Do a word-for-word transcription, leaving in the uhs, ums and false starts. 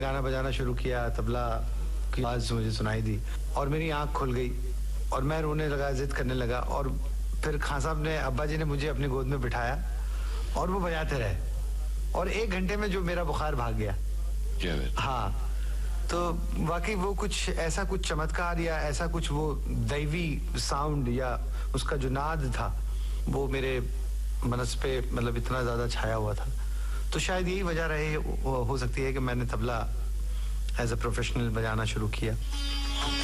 गाना बजाना शुरू किया, तबला की आवाज़ मुझे सुनाई दी और मेरी आँख खुल गई और मैं रोने लगा, ज़िद करने लगा और फिर खान साहब ने, अब्बा जी ने मुझे अपनी गोद में बिठाया और वो बजाते रहे और एक घंटे में जो मेरा बुखार भाग गया। क्या बात? हाँ, तो वाकई वो कुछ ऐसा कुछ चमत्कार या ऐसा कुछ वो दैवी साउंड या उसका जो नाद था, वो मेरे मनस पे मतलब इतना ज़्यादा छाया हुआ था। तो शायद यही वजह रहे हो सकती है कि मैंने तबला एज अ प्रोफेशनल बजाना शुरू किया।